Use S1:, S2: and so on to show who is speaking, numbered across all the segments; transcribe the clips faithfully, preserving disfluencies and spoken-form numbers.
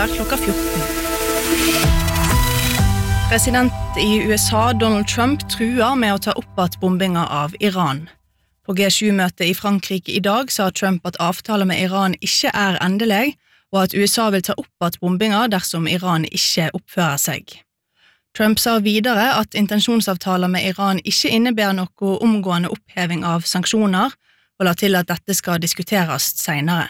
S1: klokka fjorten. President i U S A, Donald Trump, truer med å ta opp at bombinga av Iran. På G sju-møtet i Frankrike i dag sa Trump at avtalen med Iran ikke er endelig, og at U S A vil ta opp at bombinga dersom Iran ikke oppfører seg. Trump sa videre at intensjonsavtaler med Iran ikke innebærer noe omgående oppheving av sanksjoner, og la til at dette skal diskuteres senere.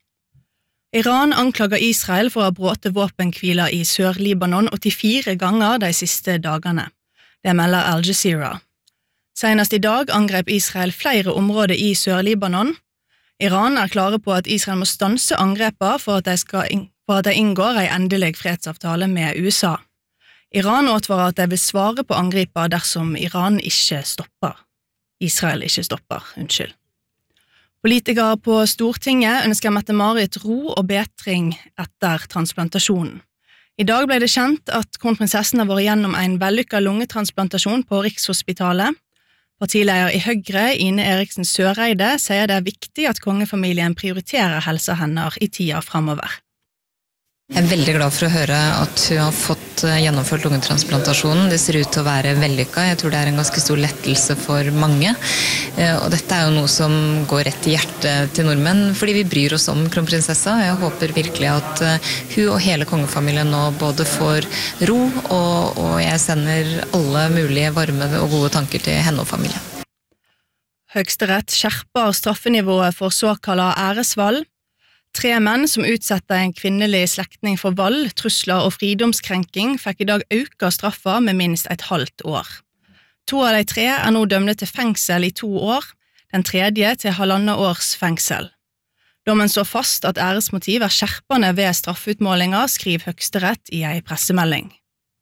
S1: Iran anklager Israel for å ha brutt våpenhvile i Sør-Libanon åttifire ganger de siste dagene. Det melder Al Jazeera. Senest i dag angrep Israel flere områder i Sør-Libanon. Iran er klare på at Israel må stanse angrepa for at de, skal, for at de inngår en endelig fredsavtale med U S A. Iran advarer at de vil svare på angripa dersom Iran ikke stopper. Israel ikke stopper, unnskyld. Politikere på Stortinget ønsker Mette-Marit ro og betring etter transplantasjonen. I dag ble det kjent at kronprinsessen har vært gjennom en vellykket lungetransplantasjon på Rikshospitalet. Partileder i Høyre, Ine Eriksen Søreide, sier det er viktig at kongefamilien prioriterer helsa hennes i tida fremover.
S2: Jeg er veldig glad for å høre at hun har fått gjennomført lungetransplantasjonen. Det ser ut til å være vellykket. Jeg tror det er en ganske stor lettelse for mange. Og dette er jo noe som går rett i hjertet til nordmenn, fordi vi bryr oss om kronprinsessa. Jeg håper virkelig at hun og hele kongefamilien nå både får ro, og, og jeg sender alle mulige varme og gode tanker til henne og familien.
S1: Høyesterett skjerper straffenivået for såkalla æresvold. Tre menn som utsetter en kvinnelig slektning for vold, trusler og fridomskrenking fikk i dag øka straffa med minst et halvt år. To av de tre er nå dømte til fengsel i to år, den tredje til halvannet års fengsel. Dommen står fast at æresmotiv er skjerpende ved straffutmålinga, skriver Høyesterett i en pressemelding.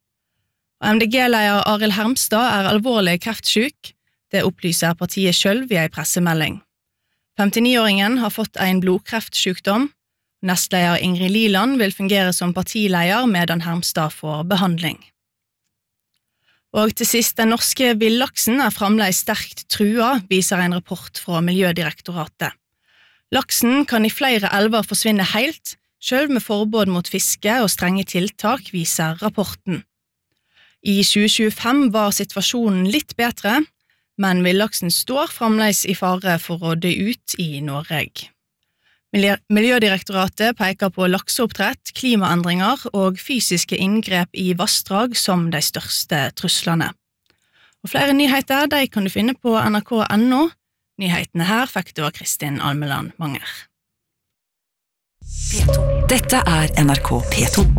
S1: M D G-leder Arild Hermstad er alvorlig kreftsyk. Det opplyser partiet selv i en pressemelding. femtini-åringen har fått en blodkreftsykdom. Nestleder Ingrid Liland vil fungere som partileder medan Hermstad får behandling. Og til sist, den norske villaksen er fremdeles sterkt trua, viser en rapport fra Miljødirektoratet. Laksen kan i flere elver forsvinne helt, selv med forbud mot fiske og strenge tiltak, viser rapporten. I tjue tjuefem var situasjonen litt bedre, men villaksen står fremdeles i fare for å dø ut i Norge. Miljødirektoratet peker på lakseoppdrett, klimaendringer og fysiske inngrep i vassdrag som de største truslene. Og flere nyheter de kan du finne på N R K punktum N O. Nyhetene her fikk du av Kristin Almeland Manger.
S3: Dette er N R K P to.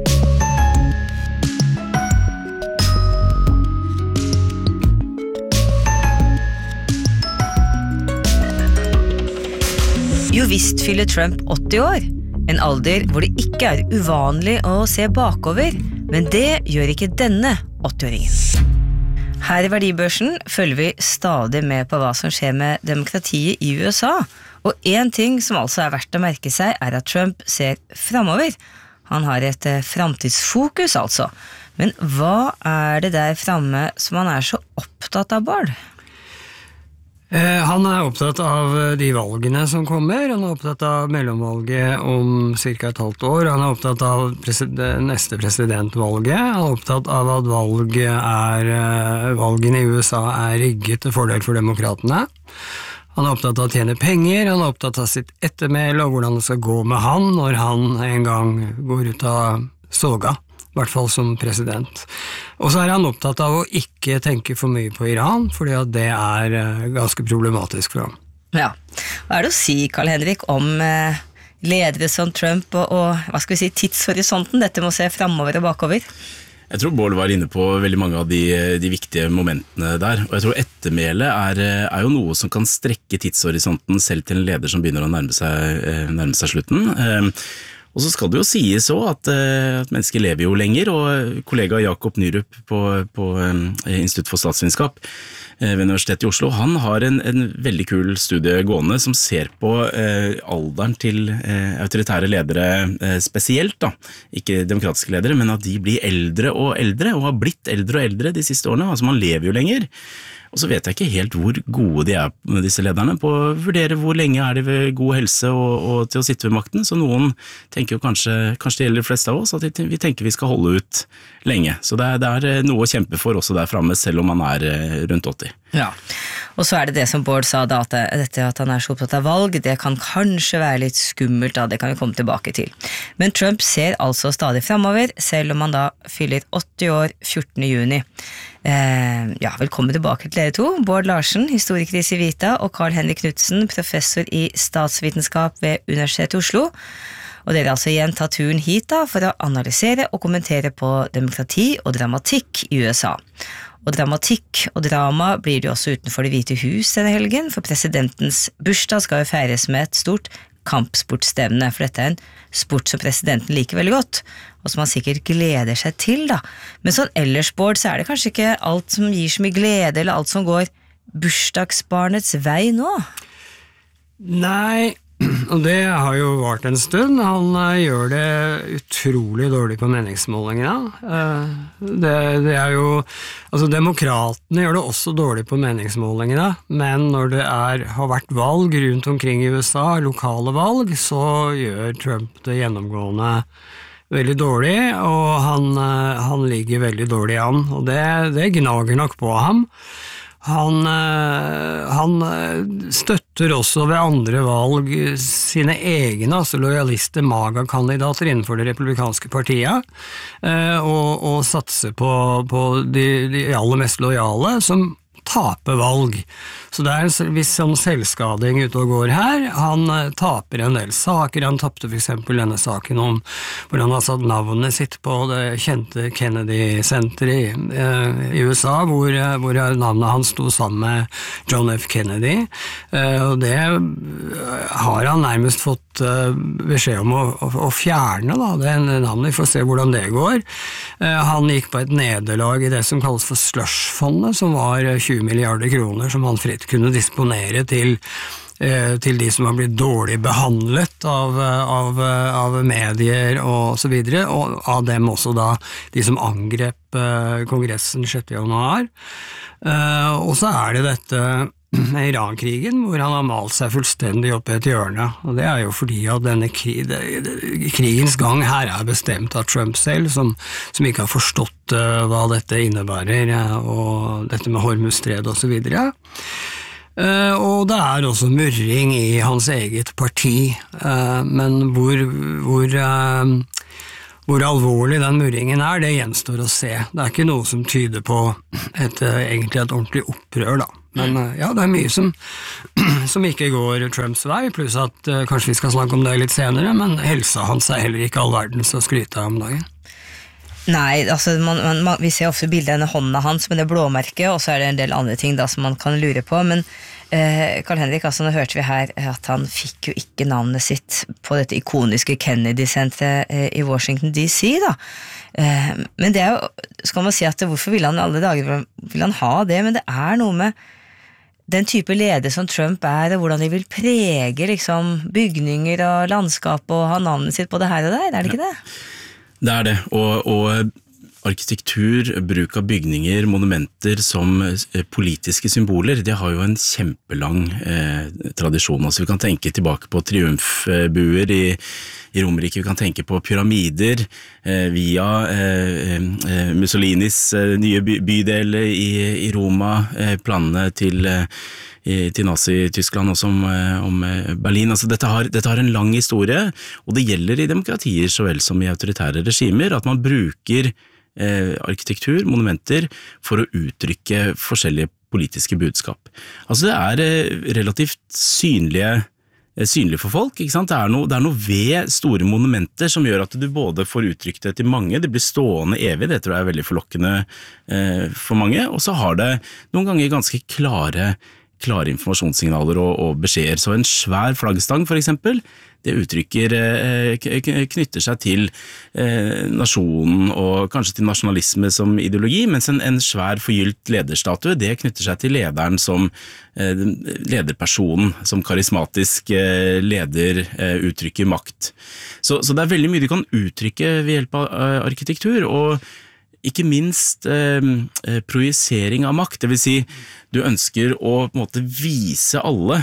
S4: Jo visst fyller Trump åtti år, en alder hvor det ikke er uvanlig å se bakover, men det gjør ikke denne åtti-åringen. Her i Verdibørsen følger vi stadig med på hva som skjer med demokratiet i U S A, og en ting som altså er verdt å merke seg er at Trump ser fremover. Han har et fremtidsfokus altså, men hva er det der fremme som han er så opptatt av, Bård?
S5: Eh, han er opptatt av de valgene som kommer, han er opptatt av mellomvalget om cirka et halvt år, han er opptatt av president, neste presidentvalget, han er opptatt av at valget er, valgene i U S A er rigget til fordel for demokratene. Han er opptatt av å tjene penger, han er opptatt av sitt ettermæle og hvordan det skal gå med han når han en gang går ut av soga. I hvert fall som president. Og så er han opptatt av å ikke tenke for mye på Iran, fordi at det er ganske problematisk for ham.
S4: Ja, hva er det å si, Karl Henrik, om eh, ledere som Trump og, og hva skal vi si, tidshorisonten, dette må se fremover og bakover?
S6: Jeg tror Bård var inne på veldig mange av de, de viktige momentene der, og jeg tror ettermæle er, er jo noe som kan strekke tidshorisonten selv til en leder som begynner å nærme seg, nærme seg slutten. Og så skal det jo sies også at, at mennesker lever jo lenger, og kollega Jakob Nyrup på, på Institutt for Statsvitenskap ved Universitetet i Oslo, han har en, en veldig kul studie gående som ser på eh, alderen til eh, autoritære ledere eh, spesielt, da. Ikke demokratiske ledere, men at de blir eldre og eldre, og har blitt eldre og eldre de siste årene, altså man lever jo lenger. Og så vet jeg ikke helt hvor gode de er med disse lederne på å vurdere hvor lenge er de ved god helse og, og til å sitte ved makten, så noen tenker jo kanskje, kanskje det gjelder de fleste av oss, at vi tenker vi skal holde ut lenge. Så det er, det er noe å kjempe for også der fremme, selv om man er rundt åtti.
S4: Ja, og så er det det som Bård sa da, at dette at han er så opptatt av valg, det kan kanskje være litt skummelt da, det kan vi komme tilbake til. Men Trump ser altså stadig fremover, selv om han da fyller åtti år fjortende juni. Eh, ja, velkommen tilbake til dere to, Bård Larsen, historiker i Civita, og Carl Henrik Knudsen, professor i statsvitenskap ved Universitetet i Oslo. Og dere har altså igjen tatt turen hit da, for å analysere og kommentere på demokrati og dramatikk i U S A. Og dramatikk og drama blir det også utenfor Det hvite hus denne helgen, for presidentens bursdag skal jo feires med et stort kampsportstevne, for dette er en sport som presidenten liker veldig godt, og som han sikkert gleder seg til da. Men sånn ellers, Bård, så er det kanskje ikke alt som gir så mye glede, eller alt som går bursdagsbarnets vei nå?
S5: Nei, og det har jo vart en stund. Han uh, gjør det utrolig dårlig på meningsmålingene. Uh, det, det er jo, altså demokratene gjør det også dårlig på meningsmålingene, men når det er, har vært valg rundt omkring i U S A, lokale valg, så gjør Trump det gjennomgående veldig dårlig, og han, uh, han ligger veldig dårlig an, og det, det gnager nok på ham. Han, han støtter også ved andre valg sine egne, altså lojalister, MAGA-kandidater innenfor det republikanske partiet, og, og satser på, på de, de aller mest lojale, som taper valg. Så det er en viss sånn selvskading ute og går her. Han uh, taper en del saker. Han tapte for eksempel denne saken om hvor han har satt navnet sitt på det kjente Kennedy-senteret i, uh, i U S A, hvor, uh, hvor navnet hans sto sammen med John F. Kennedy. Uh, og det uh, har han nærmest fått uh, beskjed om å, å, å fjerne, da, det navnet. Vi får se hvordan det går. Uh, han gikk på et nederlag i det som kalles for slush-fondet, som var tjue milliarder kroner som han fritt kunne disponere til, eh, til de som har blitt dårlig behandlet av, av, av medier og så videre, og av dem også da de som angrep eh, kongressen sjette januar. Eh, og så er det dette med Iran-krigen, hvor han har malt seg fullstendig opp i et hjørne, og det er jo fordi at denne krig, det, det, krigens gang her er bestemt av Trump selv, som, som ikke har forstått uh, hva dette innebærer, uh, og dette med Hormuzstredet og så videre. Uh, og det er også murring i hans eget parti, uh, men hvor, hvor uh, Hvor alvorlig den murringen er, det gjenstår å se. Det er ikke noe som tyder på et, egentlig et ordentlig opprør, da. Men ja, det er mye som, som ikke går Trumps vei, pluss at uh, kanskje vi skal snakke om det litt senere, men helsa hans er heller ikke all verdens å skryte av om dagen.
S4: Nei, altså man, man, man, vi ser ofte bildet av denne hånda hans med det blåmerket, og så er det en del andre ting da som man kan lure på, men eh, Carl Henrik, altså nå hørte vi her at han fikk jo ikke navnet sitt på dette ikoniske Kennedy-senteret eh, i Washington D C da, eh, men det er jo, skal man si at hvorfor vil han alle dager, vil han ha det, men det er noe med den type leder som Trump er, og hvordan de vil prege liksom, bygninger og landskap og ha navnet sitt på det her og der, er det ikke det?
S6: Det er det, og, og arkitektur, bruk av bygninger, monumenter som politiske symboler, det har jo en kjempelang eh, tradisjon. Altså, vi kan tenke tilbake på triumfbuer i, i Romerike, vi kan tenke på pyramider eh, via eh, eh, Mussolinis eh, nye by, bydel i, i Roma, eh, planene til eh, til Nazi-Tyskland også om, om Berlin. Altså, dette, har, dette har en lang historie, og det gjelder i demokratier så vel som i autoritære regimer, at man bruker eh, arkitektur, monumenter, for å uttrykke forskjellige politiske budskap. Altså, det er eh, relativt synlige, eh, synlige for folk, ikke sant? Det er, noe, det er noe ved store monumenter som gjør at du både får uttrykt det til mange, det blir stående evig, det tror jeg er veldig forlokkende eh, for mange, og så har det noen ganger ganske klare klare informasjonssignaler og, og beskjeder. Så en svær flaggstang for eksempel, det uttrykker, eh, knytter seg til eh, nasjonen og kanskje til nasjonalisme som ideologi, mens en, en svær forgylt lederstatue, det knytter seg til lederen som eh, lederpersonen, som karismatisk eh, leder eh, uttrykker makt. Så, så det er veldig mye du kan uttrykke ved hjelp av eh, arkitektur, og ikke minst eh, projisering av makt, det vil si du ønsker å på en måte vise alle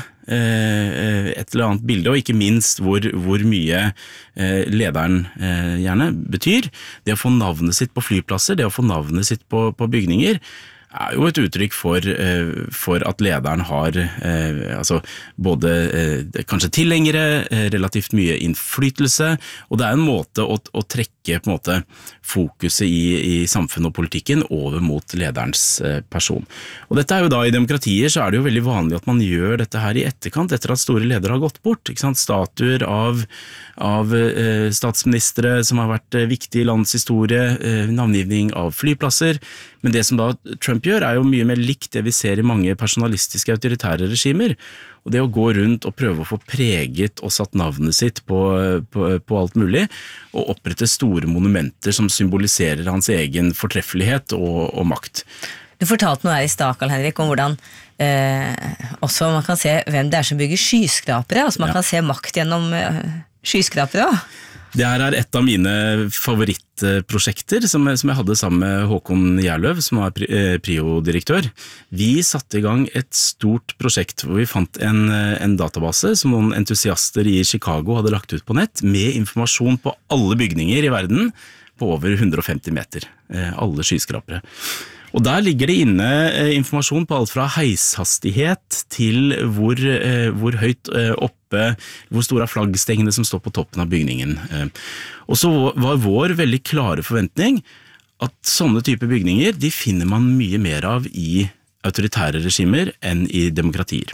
S6: eh, et eller annet bilde, og ikke minst hvor, hvor mye eh, lederen eh, gjerne betyr. Det å få navnet sitt på flyplasser, det å få navnet sitt på, på bygninger, er jo et uttrykk for, for at lederen har eh, altså både eh, kanskje tilhengere, eh, relativt mye innflytelse, og det er en måte å, å trekke på en måte fokuset i, i samfunnet og politikken over mot lederens eh, person. Og dette er jo da i demokratier så er det jo veldig vanlig at man gjør dette her i etterkant, etter at store ledere har gått bort, ikke sant? Statuer av, av eh, statsministre som har vært eh, viktige i landets historie, eh, navngivning av flyplasser, men det som da Trump gjør er jo mye mer likt det vi ser i mange personalistiske autoritære regimer, og det å gå rundt og prøve å få preget og satt navnet sitt på, på, på alt mulig, og opprette store monumenter som symboliserer hans egen fortreffelighet og, og makt.
S4: Du fortalte noe her i stad, Carl Henrik, om hvordan eh, også man kan se hvem det er som bygger skyskrapere, altså man ja. kan se makt gjennom eh, skyskrapere også.
S6: Det her er et av mine favorittprosjekter som, som jeg hadde sammen med Håkon Gjerløv, som var Prio-direktør. Vi satte i gang et stort prosjekt hvor vi fant en, en database som noen entusiaster i Chicago hadde lagt ut på nett, med informasjon på alle bygninger i verden på over hundre og femti meter, alle skyskrapere. Og der ligger det inne eh, informasjon på alt fra heishastighet til hvor, eh, hvor høyt eh, oppe, hvor store flaggstengene som står på toppen av bygningen. Eh. Og så var vår veldig klare forventning at sånne type bygninger, de finner man mye mer av i autoritære regimer enn i demokratier.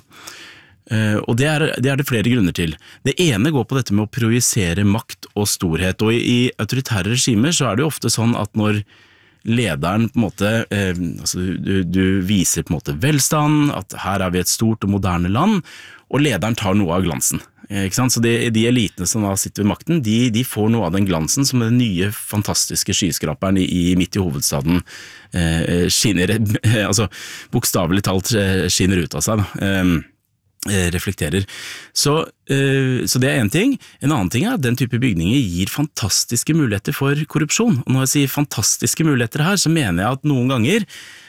S6: Eh, og det er, det er det flere grunner til. Det ene går på dette med å projisere makt og storhet, og i, i autoritære regimer så er det jo ofte sånn at når lederen på en måte, eh, altså du, du viser på en måte velstand, at her er vi et stort og moderne land, og lederen tar noe av glansen. Eh, ikke sant? Så de, de elitene som da sitter ved makten, de, de får noe av den glansen som den nye fantastiske skyskraperen i, i midt i hovedstaden eh, skinner, eh, altså bokstavelig talt eh, skinner ut av seg da. Eh, reflekterer. Så, så det er en ting. En annen ting er at den type bygninger gir fantastiske muligheter for korrupsjon. Og når jeg sier fantastiske muligheter her, så mener jeg at noen ganger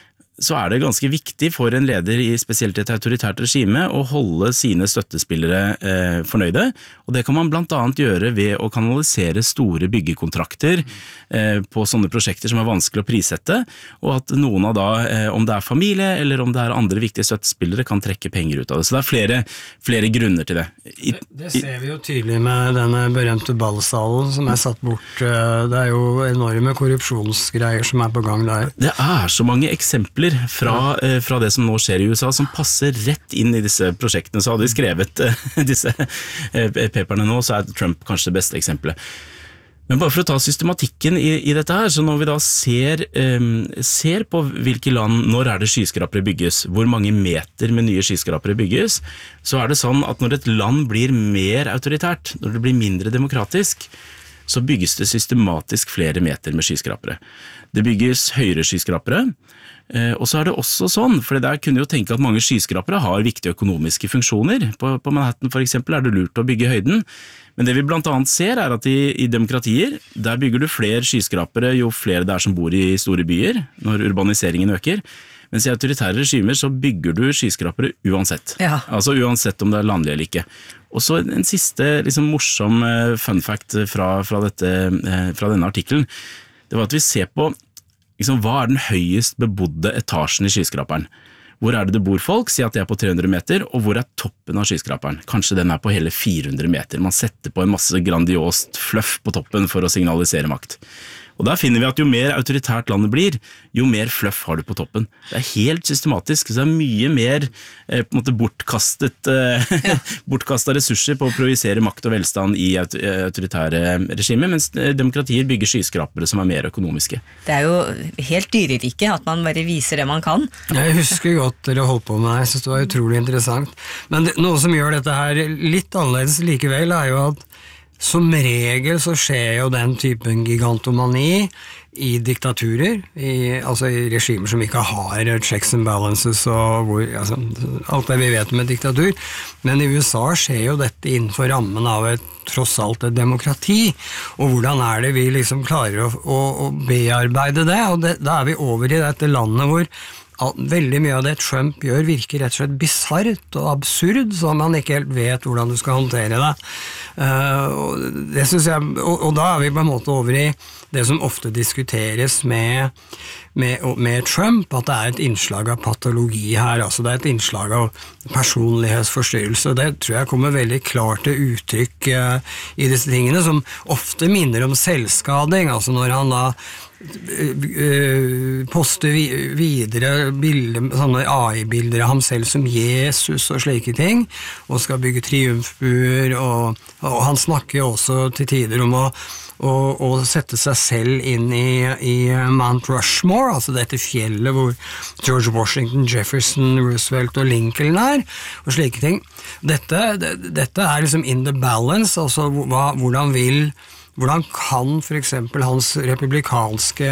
S6: så er det ganske viktig for en leder i spesielt et autoritært regime å holde sine støttespillere eh, fornøyde, og det kan man blant annet gjøre ved å kanalisere store byggekontrakter eh, på sånne prosjekter som er vanskelig å prissette, og at noen av da, eh, om det er familie eller om det er andre viktige støttespillere, kan trekke penger ut av det. Så det er flere, flere grunner til det. I,
S5: det. Det ser vi jo tydelig med denne berømte ballsalen som er satt bort. Det er jo enorme korrupsjonsgreier som er på gang der.
S6: Det er så mange eksempler Fra, eh, fra det som nå skjer i U S A, som passer rett inn i disse prosjektene. Så hadde vi skrevet eh, disse eh, paperne nå, så er Trump kanskje det beste eksempelet. Men bare for å ta systematikken i, i dette her, så når vi da ser, eh, ser på hvilke land, når er det skyskrapere bygges, hvor mange meter med nye skyskrapere bygges, så er det sånn at når et land blir mer autoritært, når det blir mindre demokratisk, så bygges det systematisk flere meter med skyskrapere. Det bygges høyere skyskrapere, og så er det også sånn, for der kunne jo tenke at mange skyskrapere har viktige økonomiske funksjoner. På, på Manhattan for eksempel er det lurt å bygge høyden, men det vi blant annet ser er at i, i demokratier, der bygger du flere skyskrapere jo flere det er som bor i store byer, når urbaniseringen øker, mens i autoritære regimer så bygger du skyskrapere uansett. Ja. Altså uansett om det er landlig eller ikke. Og så en siste liksom, morsom fun fact fra, fra, dette, fra denne artikkelen, det var at vi ser på liksom, hva er den høyest bebodde etasjen i skyskraperen. Hvor er det det bor folk? Si at det er på tre hundre meter, og hvor er toppen av skyskraperen? Kanskje den er på hele fire hundre meter. Man setter på en masse grandiost fluff på toppen for å signalisere makt. Og der finner vi at jo mer autoritært landet blir, jo mer fluff har du på toppen. Det er helt systematisk, så det er mye mer eh, på en måte bortkastet, eh, ja. bortkastet ressurser på å projisere makt og velstand i autoritære regimer, mens demokratier bygger skyskrapere som er mer økonomiske.
S4: Det er jo helt dyrerike at man bare viser det man kan.
S5: Jeg husker godt dere holdt på med det, jeg synes det var utrolig interessant. Men det, noe som gjør dette her litt annerledes likevel er jo at som regel så skjer jo den typen gigantomani i diktaturer, i, altså i regimer som ikke har checks and balances og hvor, altså, alt det vi vet om et diktatur, men i U S A skjer jo dette innenfor rammen av et tross alt et demokrati, og hvordan er det vi liksom klarer å, å, å bearbeide det, og det, da er vi over i dette landet hvor veldig mye av det Trump gjør virker rett og slett bizarrt og absurd, så man ikke helt vet hvordan du skal håndtere det. Uh, og, det synes jeg, og, og da er vi på en måte over i det som ofte diskuteres med, med, med Trump, at det er et innslag av patologi her, altså det er et innslag av personlighetsforstyrrelse, og det tror jeg kommer veldig klart til uttrykk uh, i disse tingene, som ofte minner om selvskading, altså når han da poste videre bilder, sånne A I-bilder av ham selv som Jesus og slike ting, og skal bygge triumfbuer, og, og han snakker jo også til tider om å, å, å sette seg selv inn i, i Mount Rushmore, altså dette fjellet hvor George Washington, Jefferson, Roosevelt og Lincoln er, og slike ting. Dette, det, dette er liksom in the balance, altså hva, hvordan vil Hvordan kan for eksempel hans republikanske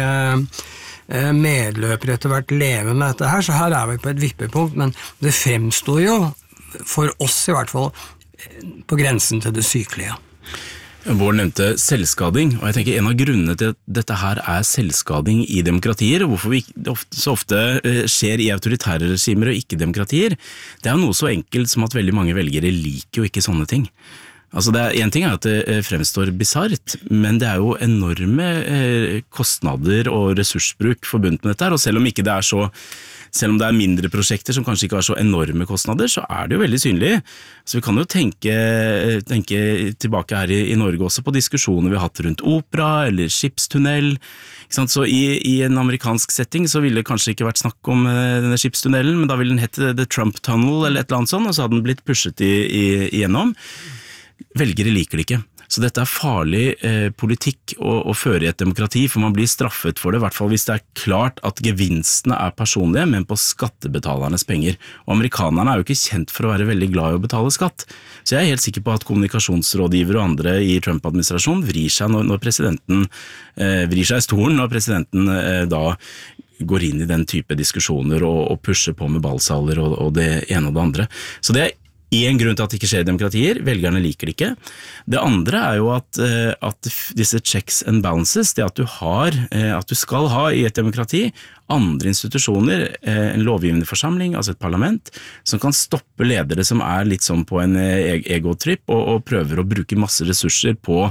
S5: medløpere etter hvert leve med dette her? Så her er vi på et vippepunkt, men det fremstår jo, for oss i hvert fall, på grensen til det sykelige.
S6: Bård nevnte selvskading, og jeg tenker en av grunnene til at dette her er selvskading i demokratier, og hvorfor vi så ofte skjer i autoritære regimer og ikke demokratier, det er jo noe så enkelt som at veldig mange velgere liker jo ikke sånne ting. Altså det er, en ting er at det fremstår bizarrt, men det er jo enorme eh, kostnader og ressursbruk forbundet med dette her, og selv om ikke det er så, selv om det er mindre prosjekter som kanskje ikke har så enorme kostnader, så er det jo veldig synlig. Så vi kan jo tenke, tenke tilbake her i, i Norge også på diskusjoner vi har hatt rundt opera eller skipstunnel. Ikke sant? Så i, i en amerikansk setting så ville det kanskje ikke vært snakk om denne skipstunnelen, men da ville den hette The Trump Tunnel eller et eller annet sånt, og så hadde den blitt pushet i, i, igjennom. Velgere liker det ikke. Så dette er farlig eh, politikk å, å føre i et demokrati, for man blir straffet for det, i hvert fall hvis det er klart at gevinstene er personlige, men på skattebetalernes penger. Og amerikanerne er jo ikke kjent for å være veldig glad i å betale skatt. Så jeg er helt sikker på at kommunikasjonsrådgivere og andre i Trump-administrasjonen vrir seg når, når presidenten eh, vrir seg i stolen, når presidenten eh, da går inn i den type diskusjoner og, og pusher på med ballsaler og, og det ene og det andre. Så det er en grunn til at det ikke skjer demokratier, velgerne liker det ikke. Det andre er jo at, at disse checks and balances, det at du har, at du skal ha i et demokrati, andre institusjoner, en lovgivende forsamling, altså et parlament, som kan stoppe ledere som er litt sånn på en egotripp, og, og prøver å bruke masse ressurser på,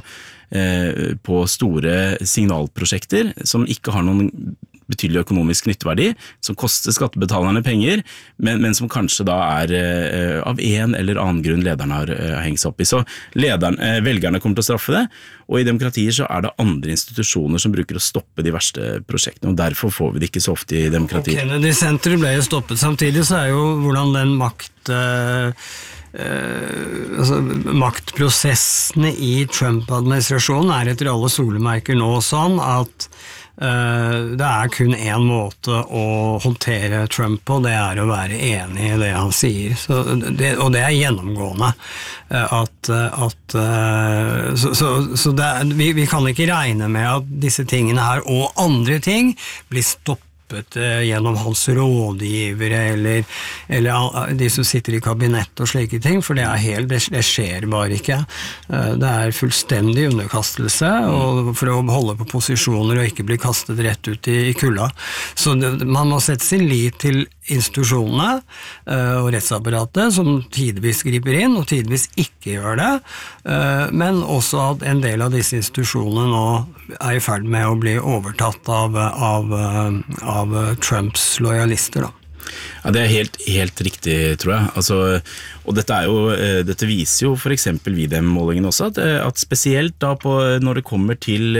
S6: på store signalprosjekter, som ikke har noen betydelig økonomisk nytteverdi, som koster skattebetalerne penger, men, men som kanskje da er eh, av en eller annen grunn lederne har eh, hengt seg opp i. Så lederen, eh, velgerne kommer til å straffe det, og i demokratier så er det andre institusjoner som bruker å stoppe de verste prosjektene, og derfor får vi det ikke så ofte i demokratier.
S5: Kennedy Center ble jo stoppet samtidig, så er jo hvordan den makt... Eh Uh, altså, maktprosessene i Trump-administrasjonen er etter alle solemerker nå sånn at uh, det er kun en måte å håndtere Trump på, det er å være enig i det han sier. Så det, og det er gjennomgående. Uh, at, at, uh, så så, så det er, vi, vi kan ikke regne med at disse tingene her og andre ting blir stoppet gjennom hans rådgivere eller, eller de som sitter i kabinett og slike ting, for det er helt, det, det skjer bare ikke. Det er fullstendig underkastelse og for å holde på posisjoner og ikke bli kastet rett ut i, i kulda. Så det, man må sette sin lit til institusjonene og rettsapparatet som tidvis griper inn og tidvis ikke gjør det, men også at en del av disse institusjonene nå er i ferd med å bli overtatt av, av, av Trumps lojalister da.
S6: Ja, det er helt, helt riktig, tror jeg. Altså, og dette, er jo, dette viser jo for eksempel V-dem-målingen også, at, at spesielt da på, når det kommer til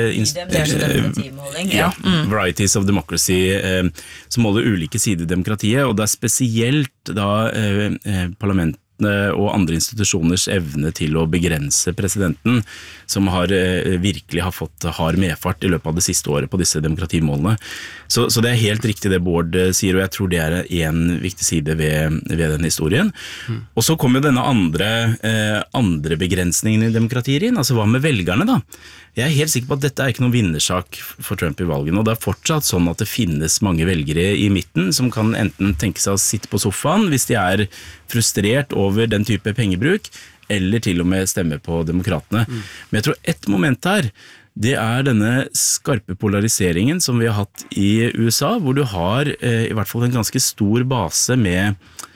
S4: V-dem,
S6: ja, mm. Varieties of Democracy, eh, som måler ulike sider i demokratiet, og det er spesielt da eh, parlament og andre institusjoners evne til å begrense presidenten, som har virkelig har fått hard medfart i løpet av det siste året på disse demokratimålene. Så, så det er helt riktig det Bård sier, og jeg tror det er en viktig side ved, ved den historien. Mm. Og så kommer jo denne andre, eh, andre begrensningen i demokratier inn, altså hva med velgerne da? Jeg er helt sikker på at dette er ikke noen vinnersak for Trump i valgene, og det er fortsatt sånn at det finnes mange velgere i midten som kan enten tenke seg å sitte på sofaen hvis de er frustrert over den type pengebruk, eller til og med stemme på demokratene. Mm. Men jeg tror et moment her, det er denne skarpe polariseringen som vi har hatt i U S A, hvor du har eh, i hvert fall en ganske stor base med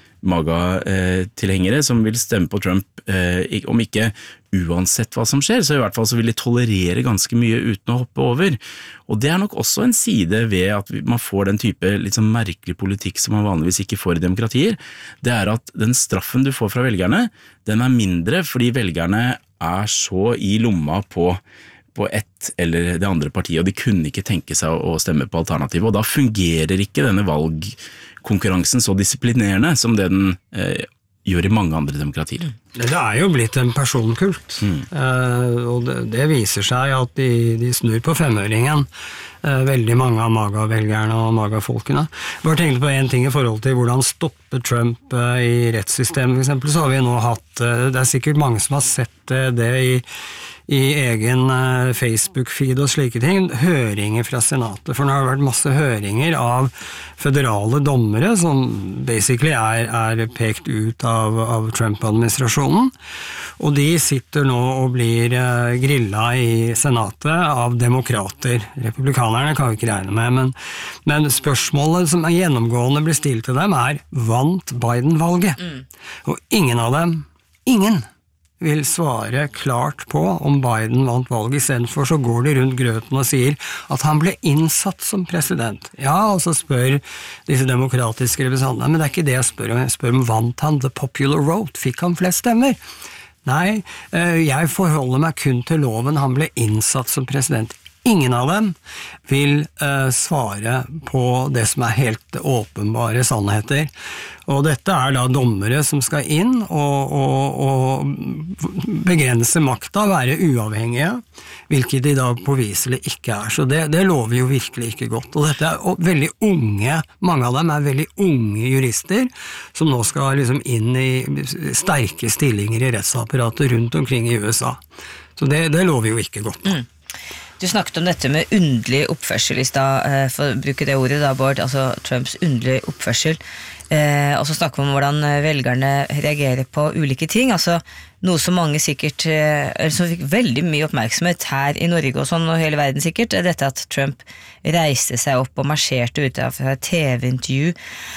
S6: MAGA-tilhengere som vil stemme på Trump, eh, om ikke uansett hva som skjer, så i hvert fall så vil de tolerere ganske mye uten å hoppe over. Og det er nok også en side ved at man får den type litt sånn merkelig politikk som man vanligvis ikke får i demokratier. Det er at den straffen du får fra velgerne, den er mindre fordi velgerne er så i lomma på på ett eller det andre partiet, og de kunne ikke tenke seg å stemme på alternativet, og da fungerer ikke denne valgkonkurransen så disiplinerende som det den eh, gjør i mange andre demokratier.
S5: Det er jo blitt en personkult, mm. uh, og det, det viser seg at de, de snur på femøringen, uh, veldig mange av MAGA-velgerne og MAGA-folkene. Bare tenkte på en ting i forhold til hvordan stoppe Trump uh, i rettssystemet, for eksempel, så har vi nå hatt, uh, det er sikkert mange som har sett uh, det i i egen uh, Facebook-feed og slike ting, høringer fra senatet, for det har vært masse høringer av føderale dommere som basically er, er pekt ut av, av Trump-administrasjonen, og de sitter nå og blir uh, grillet i senatet av demokrater. Republikanerne kan vi ikke regne med, men, men spørsmålet som er gjennomgående blir stilt til dem er, vant Biden-valget? Mm. Og ingen av dem, ingen, vil svare klart på om Biden vant valget. I stedet for så går de rundt grøten og sier at han ble innsatt som president. Ja, og så spør disse demokratiske representantene, men det er ikke det jeg spør om. Jeg spør om vant han the popular vote? Fikk han flest stemmer? Nei, jeg forholder meg kun til loven. Han ble innsatt som president. Ingen av dem vil uh, svare på det som er helt åpenbare sannheter. Og dette er da dommere som skal inn og, og, og begrense makta, være uavhengige, hvilket de da påviselig ikke er. Så det, det lover jo virkelig ikke godt. Og dette er veldig unge, mange av dem er veldig unge jurister, som nå skal liksom inn i sterke stillinger i rettsapparatet rundt omkring i U S A. Så det, det lover jo ikke godt.
S4: Mm. Du snakket om dette med underlig oppførsel i stad, for å bruke det ordet da, Bård, altså Trumps underlig oppførsel, eh, og så snakker vi om hvordan velgerne reagerer på ulike ting, altså noe som mange sikkert, eh, som fikk veldig mye oppmerksomhet her i Norge og sånn, og hele verden sikkert, er dette at Trump reiste seg opp og marsjerte ut av et T V-intervju.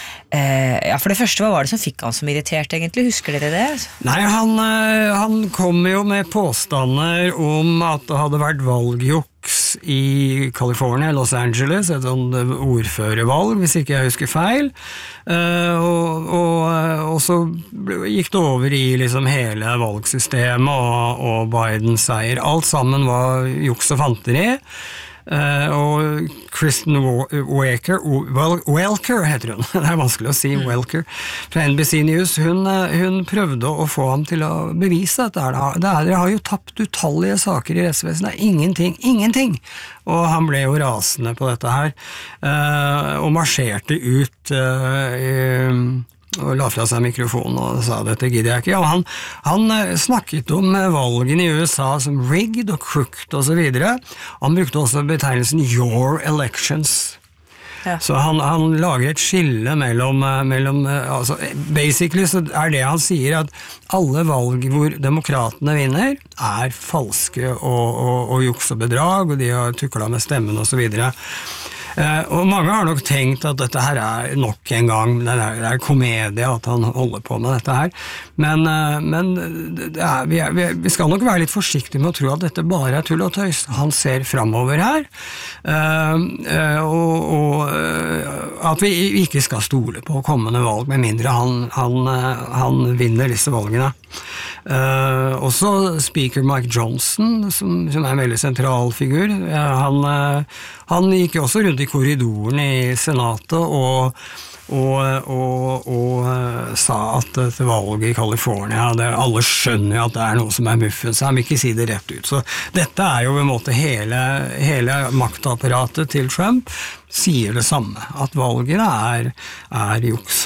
S4: Eh, ja, for det første, hva var det som fikk han som irritert egentlig? Husker dere det?
S5: Nei, han, han kom jo med påstander om at det hadde vært valgjuks i California, Los Angeles, et sånt ordførervalg, hvis ikke jeg husker feil. Eh, og, og, og så gikk det over i liksom hele valgsystemet og, og Bidens seier. Alt sammen var juks og fanteri. Uh, og Kristen Welker, Welker heter hun, det er vanskelig å si, Welker, fra N B C News, hun, hun prøvde å få ham til å bevise at det er, det er, dere har jo tapt utallige saker i rettsvesenet, det er ingenting, ingenting, og han ble jo rasende på dette her, uh, og marsjerte ut uh, i og la fra seg mikrofonen og sa dette gidder jeg ikke. Ja, han, han snakket om valgene i U S A som rigged og crooked og så videre. Han brukte også betegnelsen your elections. Ja. Så han, han lager et skille mellom, mellom altså, basically så er det han sier at alle valg hvor demokratene vinner er falske og, og, og juks og bedrag, og de har tuklet med stemmen og så videre. Uh, og mange har nok tenkt at dette her er nok en gang, det er, det er komedie at han holder på med dette her, men, uh, men det er, vi, er, vi skal nok være litt forsiktige med å tro at dette bare er tull og tøys. Han ser fremover her, uh, uh, og, og uh, at vi ikke skal stole på kommende valg, med mindre han, han, uh, han vinner disse valgene. Uh, også speaker Mike Johnson, som, som er en veldig sentral figur, uh, han, uh, han gikk jo også rundt i i korridoren i senatet og Og, og, og uh, sa at dette valget i California, det, alle skjønner jo at det er noe som er muffen, så han vil ikke si det rett ut. Så dette er jo på en måte hele, hele maktapparatet til Trump sier det samme, at valgene er, er juks.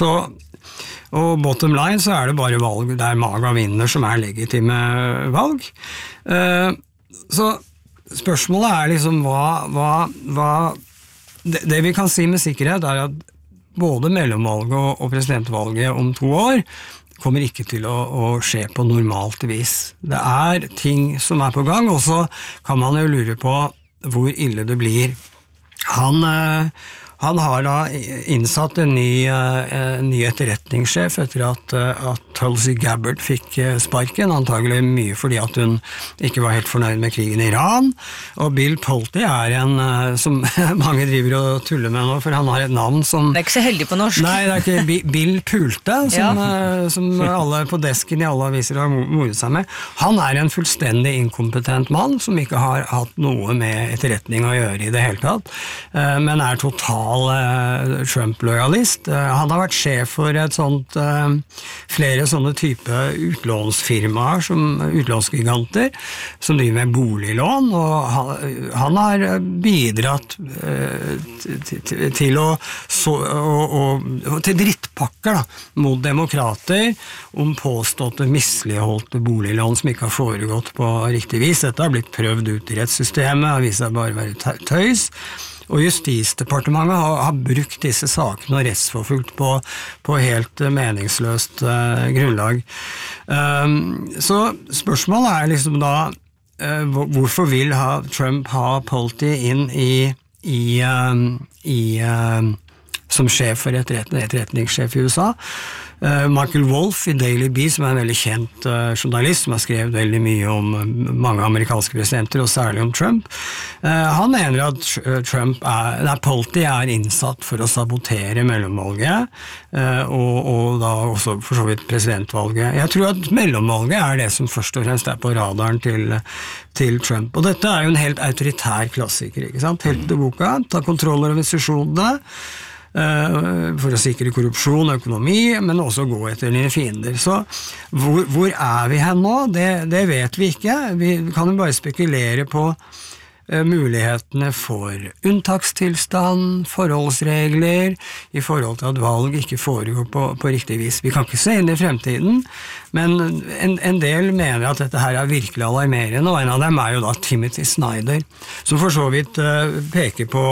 S5: Og bottom line så er det bare valg der MAGA vinner som er legitime valg. Uh, så spørsmålet er liksom hva, hva, hva det, det vi kan si med sikkerhet er at både mellomvalget og presidentvalget om to år kommer ikke til å, å skje på normalt vis. Det er ting som er på gang, og så kan man jo lure på hvor ille det blir. Han, han har da innsatt en ny, en ny etterretningssjef etter at, at Tulsi Gabbard fikk sparken, antagelig mye fordi at hun ikke var helt fornøyd med krigen i Iran, og Bill Pulte er en som mange driver og tuller med nå, for han har et navn som...
S4: Det er ikke så heldig på norsk.
S5: Nei, det er ikke Bill Pulte, som,
S4: ja.
S5: som alle på desken i alle aviser har moret seg med. Han er en fullstendig inkompetent mann, som ikke har hatt noe med etterretning å gjøre i det hele tatt, men er total Trump-lojalist. Han har vært sjef for et sånt, flere sånne type utlånsfirmaer, som utlånsgiganter, som driver med boliglån, og han, han har bidratt til å, så, og, og, til drittpakker da, mot demokrater om påståtte misligholdte boliglån som ikke har foregått på riktig vis. Dette har blitt prøvd ut i rettssystemet, har vist seg bare være tøys. Og Justisdepartementet har, har brukt disse sakene og rettsforfulgt på, på helt meningsløst uh, grunnlag. Um, så spørsmålet er liksom da, uh, hvorfor vil ha Trump ha Pulte inn i, i, um, i um, som sjef for etterretning, etterretningssjef i U S A? Uh, Michael Wolff i Daily Beast, som er en veldig kjent uh, journalist, som har skrevet veldig mye om uh, mange amerikanske presidenter, og særlig om Trump. Uh, han mener at Trump er, nei, Pulte er innsatt for å sabotere mellomvalget, uh, og, og da også for så vidt presidentvalget. Jeg tror at mellomvalget er det som først og fremst er på radaren til, til Trump. Og dette er jo en helt autoritær klassiker, ikke sant? Helt til boka, ta kontroll over institusjonene, for å sikre korrupsjon og økonomi, men også gå etter dine fiender. Så hvor, hvor er vi hen nå? Det, det vet vi ikke. Vi kan jo bare spekulere på uh, mulighetene for unntakstilstand, forholdsregler, i forhold til at valg ikke foregår på, på riktig vis. Vi kan ikke se inn i fremtiden, men en, en del mener at dette her er virkelig alarmerende, og en av dem er jo da Timothy Snyder, som for så vidt uh, peker på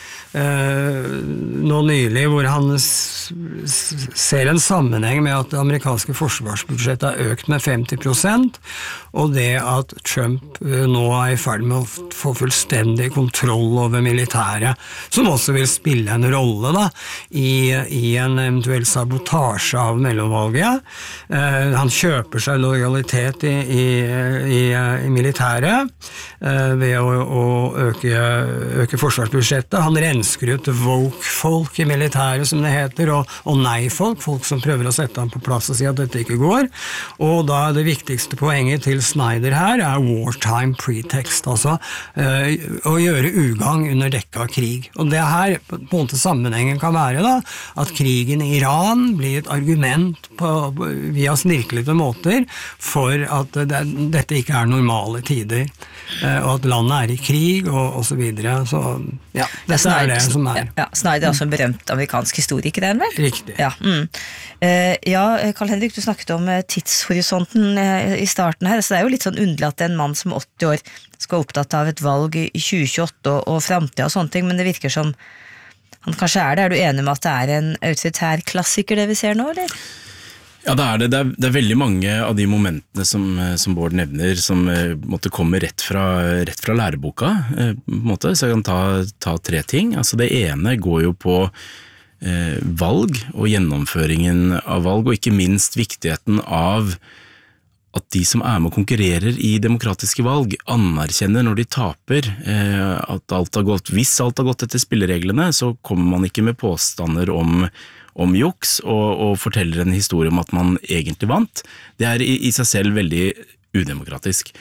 S5: Uh, nå nylig, hvor han s- s- ser en sammenheng med at det amerikanske forsvarsbudsjettet har økt med femti prosent, og det at Trump uh, nå er i ferd med å få fullstendig kontroll over militæret, som også vil spille en rolle da, i, i en eventuell sabotasje av mellomvalget. Uh, han kjøper seg lojalitet i, i, i, i militæret uh, ved å, å øke, øke forsvarsbudsjettet. Han renser ut woke-folk i militæret, som det heter, og, og nei-folk, folk som prøver å sette ham på plass og si at dette ikke går. Og da det viktigste poenget til Snyder her er wartime pretext, altså uh, å gjøre ugang under dekke av krig. Og det her, på en måte sammenhengen kan være da, at krigen i Iran blir et argument på, via snirklete måter for at det, dette ikke er normale tider, uh, og at landet er i krig, og, og så videre. Så ja, dette er det som er.
S4: Ja, Snyder er også en berømt amerikansk historiker, er han vel?
S5: Riktig.
S4: Ja, mm. uh, ja, Karl-Henrik, du snakket om uh, tidshorisonten uh, i starten her, så det er jo litt sånn underlig at en mann som åtti år skal opptatt av et valg i tjue tjueåtte og, og fremtiden og sånne ting, men det virker som han kanskje er det. Er du enig med at det er en autoritær klassiker det vi ser nå, eller?
S6: Ja, det er det. Det er, det er veldig mange av de momentene som, som Bård nevner, som eh, måtte komme rett fra, rett fra læreboka, eh, på en måte. Så jeg kan ta, ta tre ting. Altså det ene går jo på eh, valg og gjennomføringen av valg, og ikke minst viktigheten av at de som er med og konkurrerer i demokratiske valg, anerkjenner når de taper, eh, at alt har gått, hvis alt har gått etter spillereglene, så kommer man ikke med påstander om om juks, og, og forteller en historie om at man egentlig vant. Det er i, i seg selv veldig udemokratisk.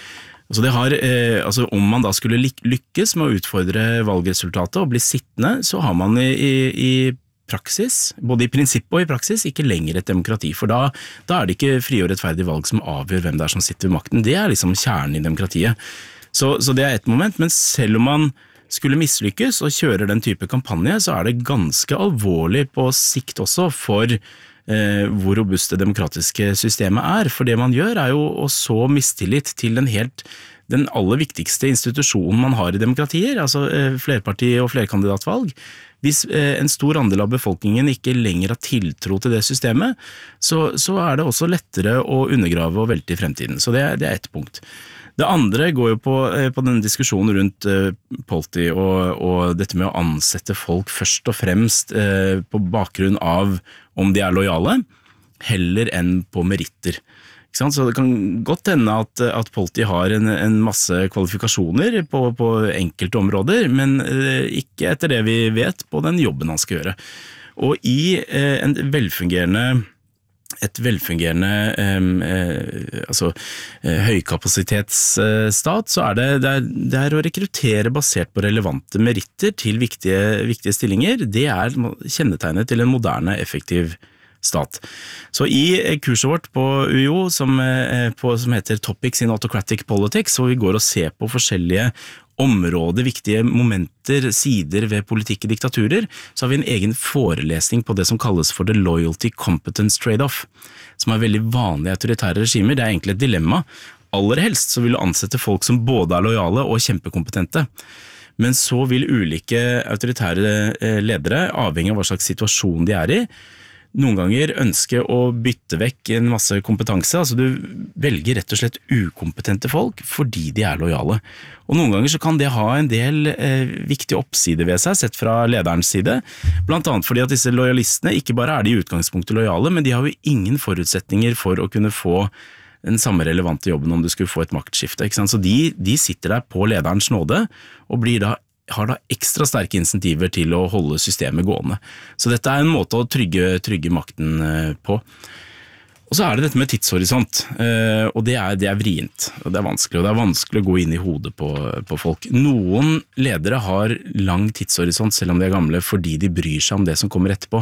S6: Altså det har, eh, altså om man da skulle lykkes med å utfordre valgresultatet og bli sittende, så har man i, i, i praksis, både i prinsipp og i praksis, ikke lenger et demokrati, for da, da er det ikke fri og rettferdig valg som avgjør hvem det er som sitter ved makten. Det er liksom kjernen i demokratiet. Så, så det er et moment, men selv om man skulle mislykkes og kjører den type kampanje, så er det ganske alvorlig på sikt også for eh, hvor robust det demokratiske systemet er. For det man gjør er jo å så mistillit til den helt den aller viktigste institusjonen man har i demokratier, altså eh, flerparti- og flerkandidatvalg. Hvis eh, en stor andel av befolkningen ikke lenger har tiltro til det systemet, så, så er det også lettere å undergrave og velte i fremtiden. Så det, det er ett punkt. Det andre går jo på, eh, på denne diskusjonen rundt eh, politi og, og dette med å ansette folk først og fremst eh, på bakgrunn av om de er lojale, heller enn på meritter. Så det kan godt hende at, at politi har en, en masse kvalifikasjoner på, på enkelte områder, men ikke etter det vi vet på den jobben han skal gjøre. Og i eh, en velfungerende, et velfungerende eh, altså, eh, høykapasitetsstat, så er det, det, er, det er å rekruttere basert på relevante meritter til viktige, viktige stillinger. Det er kjennetegnet til en moderne, effektiv stat. Så i kurset vårt på U I O som, på, som heter Topics in Autocratic Politics, så vi går og ser på forskjellige områder, viktige momenter, sider ved politikk i diktaturer, så har vi en egen forelesning på det som kalles for the loyalty competence trade-off, som er veldig vanlige autoritære regimer. Det er egentlig et dilemma. Aller helst så vil du ansette folk som både er lojale og kjempekompetente. Men så vil ulike autoritære ledere, avhengig av hva slags situasjon de er i, noen ganger ønske å bytte vekk en masse kompetanse, altså du velger rett og slett ukompetente folk fordi de er lojale. Og noen ganger så kan det ha en del eh, viktige oppsider ved seg, sett fra lederens side, blant annet fordi at disse lojalistene ikke bare er de i utgangspunktet lojale, men de har jo ingen forutsetninger for å kunne få den samme relevante jobben om du skulle få et maktskifte, ikke sant? Så de, de sitter der på lederens nåde og blir da har da ekstra sterke insentiver til å holde systemet gående. Så dette er en måte å trygge, trygge makten på. Og så er det dette med tidshorisont, og det er, det er vrient, og det er vanskelig, og det er vanskelig å gå inn i hodet på, på folk. Noen ledere har lang tidshorisont, selv om de er gamle, fordi de bryr seg om det som kommer etterpå.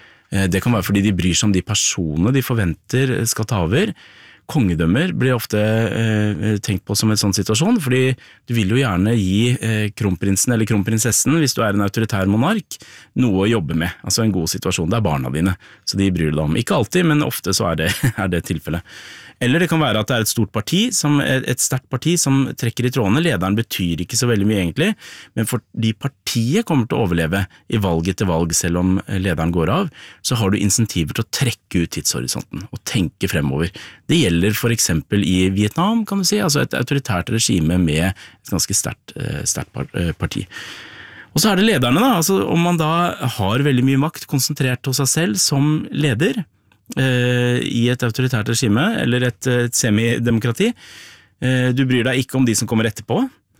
S6: Det kan være fordi de bryr seg om de personene de forventer skal ta over. Kongedømmer blir ofte eh, tenkt på som en sånn situasjon, fordi du vil jo gjerne gi eh, kronprinsen eller kronprinsessen, hvis du er en autoritær monark, noe å jobbe med, altså en god situasjon. Det er barna dine, så de bryr deg om. Ikke alltid, men ofte så er det, er det tilfellet. Eller det kan være at det er et stort parti, som, et sterkt parti som trekker i trådene. Lederen betyr ikke så veldig mye egentlig, men fordi partiet kommer til å overleve i valg etter valg, selv om lederen går av, så har du insentiver til å trekke ut tidshorisonten og tenke fremover. Det gjelder for eksempel i Vietnam, kan du si, altså et autoritært regime med et ganske sterkt, sterkt parti. Og så er det lederne da, altså om man da har veldig mye makt konsentrert hos seg selv som leder, i et autoritært regime eller et, et semidemokrati. Du bryr deg ikke om de som kommer etterpå,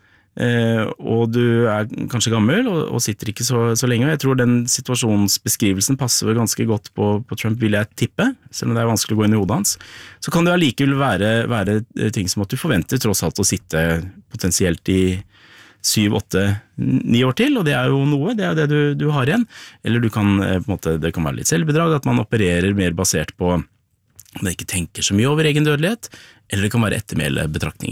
S6: og du er kanskje gammel og, og sitter ikke så, så lenge. Jeg tror den situasjonsbeskrivelsen passer ganske godt på, på Trump, vil jeg tippe, selv om det er vanskelig å gå inn i hodet hans. Så kan det allikevel være, være ting som at du forventer tross alt å sitte potensielt i syv, åtte, ni år til, og det er jo noe, det er det du, du har igjen. Eller du kan, på en måte, det kan være litt selvbedrag, at man opererer mer basert på at man ikke tenker så mye over egen dødelighet, eller det kan være ettermæle betraktninger.